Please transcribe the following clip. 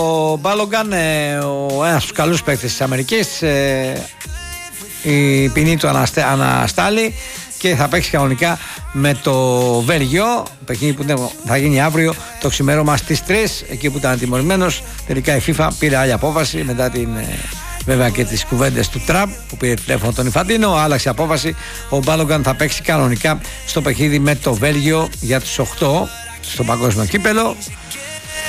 Ο Μπάλογκαν, ένας από τους καλούς παίκτες της Αμερικής, η ποινή του αναστάλει και θα παίξει κανονικά με το Βέλγιο, παιχνίδι που θα γίνει αύριο το ξημέρωμα στις 3, εκεί που ήταν τιμωρημένος. Τελικά η FIFA πήρε άλλη απόφαση μετά την βέβαια και τις κουβέντες του Τραμπ που πήρε τηλέφωνο τον Ιφαντίνο, άλλαξε απόφαση. Ο Μπάλογκαν θα παίξει κανονικά στο παιχνίδι με το Βέλγιο για τους 8 στο παγκόσμιο κύπελο.